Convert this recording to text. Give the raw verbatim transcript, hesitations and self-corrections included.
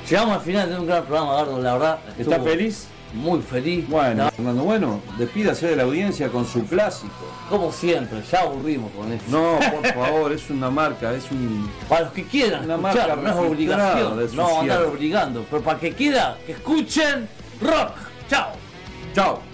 Llegamos al final de un gran programa, Gardo, la verdad. ¿Estás feliz? Muy feliz. Bueno, Fernando, bueno, despídase de la audiencia con su clásico. Como siempre, ya aburrimos con esto. No, por favor, es una marca, es un... Para los que quieran una escuchar, marca no es obligación. de su No, andar cierre. obligando. Pero para que quiera, que escuchen rock. Chao. Chao.